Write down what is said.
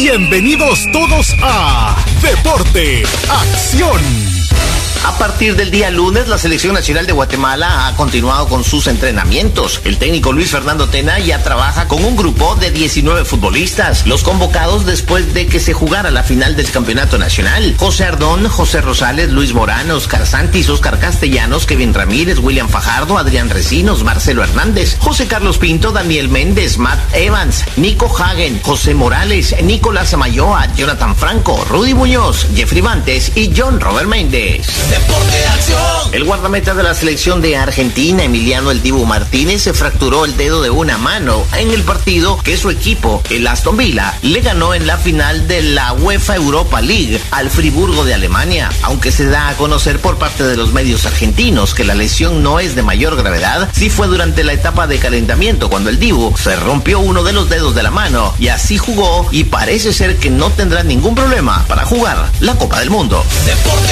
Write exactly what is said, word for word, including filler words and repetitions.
Bienvenidos todos a Deporte Acción. A partir del día lunes, la Selección Nacional de Guatemala ha continuado con sus entrenamientos. El técnico Luis Fernando Tena ya trabaja con un grupo de diecinueve futbolistas, los convocados después de que se jugara la final del Campeonato Nacional. José Ardón, José Rosales, Luis Morán, Oscar Santis, Oscar Castellanos, Kevin Ramírez, William Fajardo, Adrián Recinos, Marcelo Hernández, José Carlos Pinto, Daniel Méndez, Matt Evans, Nico Hagen, José Morales, Nicolás Amayoa, Jonathan Franco, Rudy Muñoz, Jeffrey Bantes y John Robert Méndez. Deporte Acción. El guardameta de la selección de Argentina, Emiliano El Dibu Martínez, se fracturó el dedo de una mano en el partido que su equipo, el Aston Villa, le ganó en la final de la UEFA Europa League al Friburgo de Alemania. Aunque se da a conocer por parte de los medios argentinos que la lesión no es de mayor gravedad, sí fue durante la etapa de calentamiento cuando el Dibu se rompió uno de los dedos de la mano y así jugó, y parece ser que no tendrá ningún problema para jugar la Copa del Mundo. Deporte